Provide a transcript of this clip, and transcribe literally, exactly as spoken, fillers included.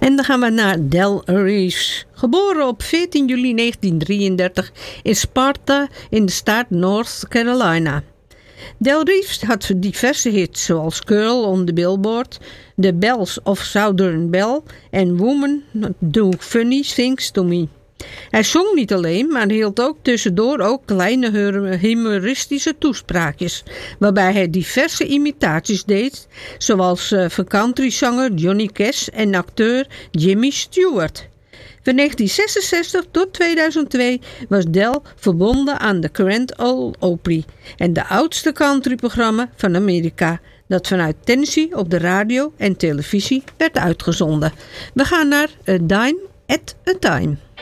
En dan gaan we naar Del Reeves. Geboren op veertien juli negentien drieëndertig in Sparta in de staat North Carolina. Del Reeves had diverse hits zoals Girl on the Billboard, The Bells of Southern Belle en Woman Do Funny Things to Me. Hij zong niet alleen, maar hield ook tussendoor ook kleine humoristische toespraakjes, waarbij hij diverse imitaties deed, zoals uh, van countryzanger Johnny Cash en acteur Jimmy Stewart. Van negentien zesenzestig tot tweeduizend twee was Del verbonden aan de Grand Ole Opry en de oudste countryprogramma van Amerika, dat vanuit Tennessee op de radio en televisie werd uitgezonden. We gaan naar A Dime at a Time.